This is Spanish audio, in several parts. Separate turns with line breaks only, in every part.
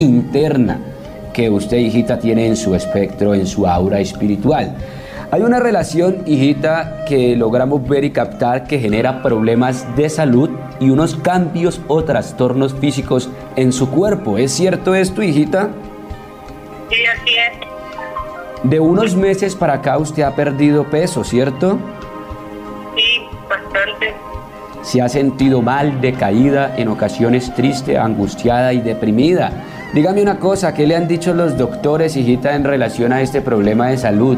interna que usted, hijita, tiene en su espectro, en su aura espiritual. Hay una relación, hijita, que logramos ver y captar que genera problemas de salud y unos cambios o trastornos físicos en su cuerpo. ¿Es cierto esto, hijita?
Sí, así es.
De unos meses para acá usted ha perdido peso, ¿cierto?
Sí, bastante.
Se ha sentido mal, decaída, en ocasiones triste, angustiada y deprimida. Dígame una cosa, ¿qué le han dicho los doctores, hijita, en relación a este problema de salud?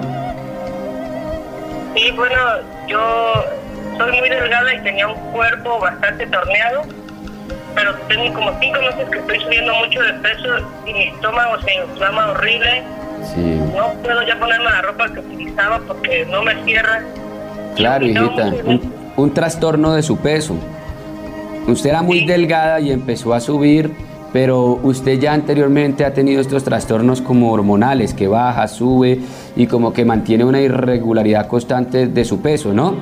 Sí, bueno, yo soy muy delgada y tenía un cuerpo bastante torneado, pero tengo como 5 meses que estoy subiendo mucho de peso y mi estómago se inflama horrible.
Sí.
No puedo ya ponerme la ropa que utilizaba porque no me cierra.
Claro, hijita, un trastorno de su peso. Usted era muy delgada y empezó a subir, pero usted ya anteriormente ha tenido estos trastornos como hormonales, que baja, sube y como que mantiene una irregularidad constante de su peso, ¿no?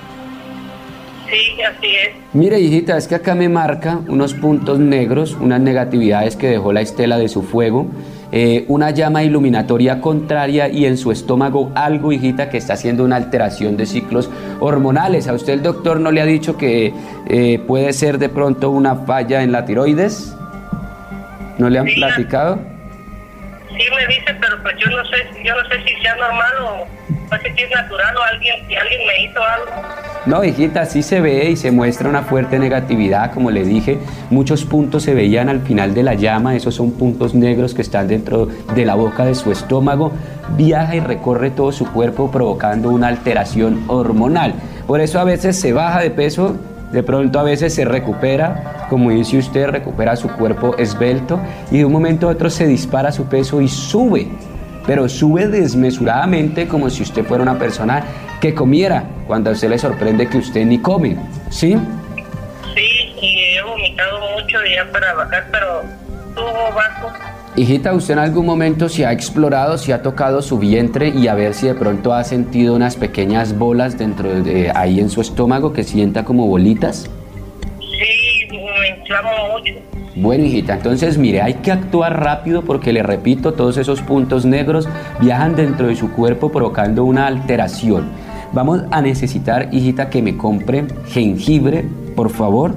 Sí, así es.
Mire, hijita, es que acá me marca unos puntos negros, unas negatividades que dejó la estela de su fuego, una llama iluminatoria contraria y en su estómago algo, hijita, que está haciendo una alteración de ciclos hormonales. ¿A usted el doctor no le ha dicho que puede ser de pronto una falla en la tiroides? ¿No le han platicado?
Sí me dice, pero pues yo no sé si sea normal o si es natural o si alguien me hizo algo.
No, hijita, sí se ve y se muestra una fuerte negatividad, como le dije, muchos puntos se veían al final de la llama, esos son puntos negros que están dentro de la boca de su estómago, viaja y recorre todo su cuerpo provocando una alteración hormonal. Por eso a veces se baja de peso, de pronto a veces se recupera, como dice usted, recupera su cuerpo esbelto y de un momento a otro se dispara su peso y sube, pero sube desmesuradamente como si usted fuera una persona que comiera, cuando a usted le sorprende que usted ni come, ¿sí?
Sí, y he vomitado mucho ya para bajar, pero tuvo bajo.
Hijita, ¿usted en algún momento se ha explorado, se ha tocado su vientre y a ver si de pronto ha sentido unas pequeñas bolas dentro de ahí en su estómago que sienta como bolitas?
Sí, me inflamo mucho.
Bueno, hijita, entonces mire, hay que actuar rápido porque le repito, todos esos puntos negros viajan dentro de su cuerpo provocando una alteración. Vamos a necesitar, hijita, que me compre jengibre, por favor.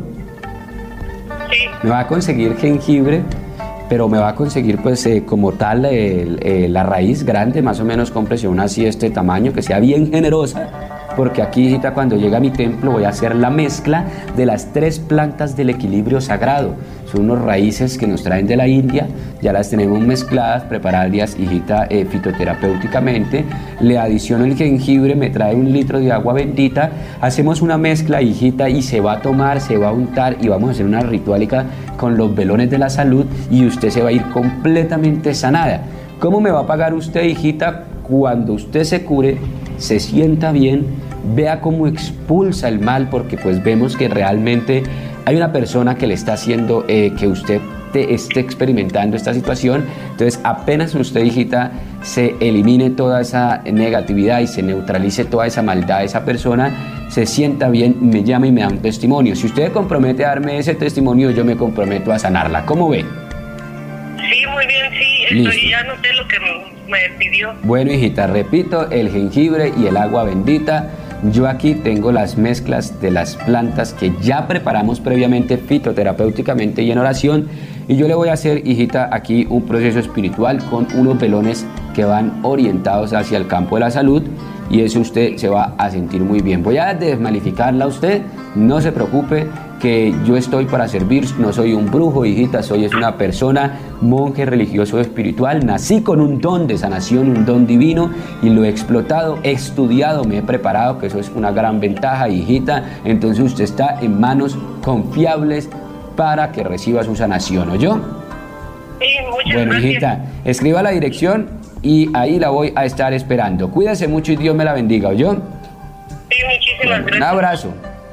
Sí.
Me va a conseguir jengibre, pero me va a conseguir pues como tal la raíz grande, más o menos cómprese una así de este tamaño, que sea bien generosa, porque aquí, hijita, cuando llega a mi templo voy a hacer la mezcla de las 3 plantas del equilibrio sagrado. Son unos raíces que nos traen de la India, ya las tenemos mezcladas, preparadas, hijita, fitoterapéuticamente. Le adiciono el jengibre, me trae 1 litro de agua bendita, hacemos una mezcla, hijita, y se va a tomar, se va a untar y vamos a hacer una ritualica con los velones de la salud y usted se va a ir completamente sanada. ¿Cómo me va a pagar usted, hijita? Cuando usted se cure, se sienta bien, vea cómo expulsa el mal, porque pues vemos que realmente hay una persona que le está haciendo que usted esté experimentando esta situación. Entonces apenas usted, hijita, se elimine toda esa negatividad y se neutralice toda esa maldad de esa persona, se sienta bien, me llama y me da un testimonio. Si usted compromete a darme ese testimonio, yo me comprometo a sanarla. ¿Cómo ve?
Sí, muy bien, sí, ya noté lo que me pidió.
Bueno, hijita, repito, el jengibre y el agua bendita. Yo aquí tengo las mezclas de las plantas que ya preparamos previamente fitoterapéuticamente y en oración, y yo le voy a hacer, hijita, aquí un proceso espiritual con unos velones que van orientados hacia el campo de la salud, y eso usted se va a sentir muy bien. Voy a desmalificarla a usted, no se preocupe, que yo estoy para servir, no soy un brujo, hijita, soy una persona, monje religioso espiritual, nací con un don de sanación, un don divino, y lo he explotado, he estudiado, me he preparado, que eso es una gran ventaja, hijita. Entonces usted está en manos confiables para que reciba su sanación, ¿oyó?
Sí, muchas
bueno,
gracias.
Hijita, escriba la dirección y ahí la voy a estar esperando. Cuídese mucho y Dios me la bendiga, ¿oyó?
Sí, muchísimas gracias.
Un abrazo.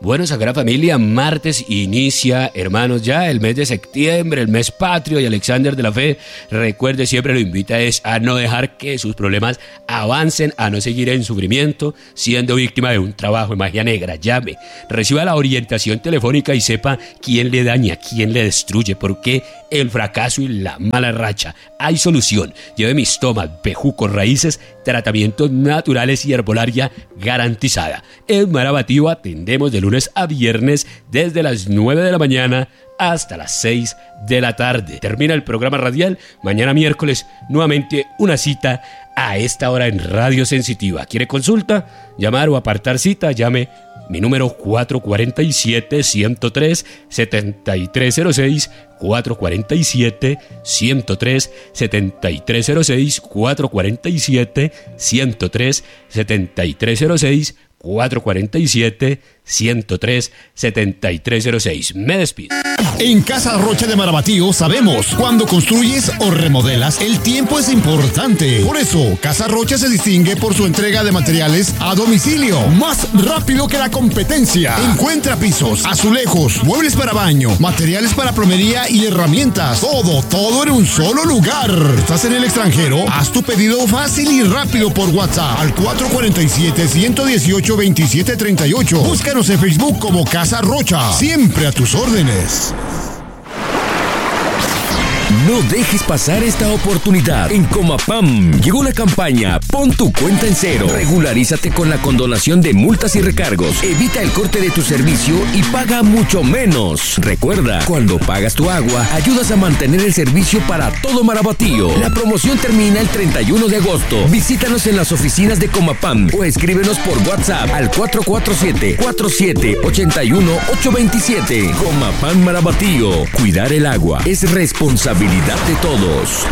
Bueno, Sagrada Familia, martes inicia, hermanos, ya el mes de septiembre, el mes patrio, y Alexander de la Fe, recuerde, siempre lo invita es a no dejar que sus problemas avancen, a no seguir en sufrimiento, siendo víctima de un trabajo de magia negra. Llame, reciba la orientación telefónica y sepa quién le daña, quién le destruye, por qué el fracaso y la mala racha. Hay solución. Lleve mistomas, bejucos, raíces, tratamientos naturales y herbolaria garantizada. En Marabatío atendemos de lunes a viernes desde las 9 de la mañana hasta las 6 de la tarde. Termina el programa radial. Mañana miércoles nuevamente una cita a esta hora en Radio Sensitiva. ¿Quiere consulta, llamar o apartar cita? Llame mi número 447-103-7306, 447-103-7306, 447-103-7306, 447-103-7306. Me despido.
En Casa Rocha de Marabatío sabemos, cuando construyes o remodelas, el tiempo es importante. Por eso, Casa Rocha se distingue por su entrega de materiales a domicilio, más rápido que la competencia. Encuentra pisos, azulejos, muebles para baño, materiales para plomería y herramientas. Todo en un solo lugar. ¿Estás en el extranjero? Haz tu pedido fácil y rápido por WhatsApp al 447-118-2738. Búscanos en Facebook como Casa Rocha. Siempre a tus órdenes.
No dejes pasar esta oportunidad. En Comapam llegó la campaña Pon tu cuenta en cero. Regularízate con la condonación de multas y recargos. Evita el corte de tu servicio y paga mucho menos. Recuerda, cuando pagas tu agua, ayudas a mantener el servicio para todo Marabatío. La promoción termina el 31 de agosto. Visítanos en las oficinas de Comapam o escríbenos por WhatsApp al 447-4781-827. Comapam Marabatío. Cuidar el agua es responsabilidad de todos.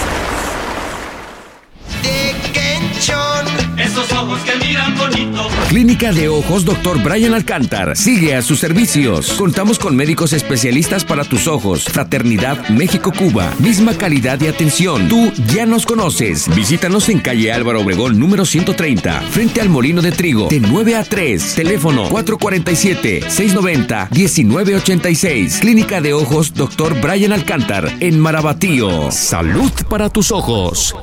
Esos ojos que miran bonito.
Clínica de Ojos Dr. Brian Alcántar sigue a sus servicios. Contamos con médicos especialistas para tus ojos. Fraternidad México-Cuba. Misma calidad de atención. Tú ya nos conoces. Visítanos en calle Álvaro Obregón número 130, frente al Molino de Trigo, de 9 a 3. Teléfono 447-690-1986. Clínica de Ojos Dr. Brian Alcántar en Marabatío. Salud para tus ojos.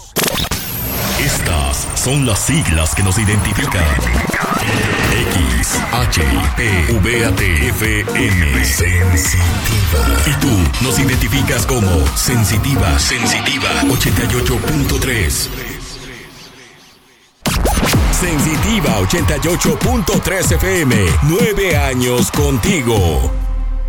Estas son las siglas que nos identifican. XHPVATFM Sensitiva. Y tú nos identificas como Sensitiva 88.3. Sensitiva 88.3 FM. 9 años contigo.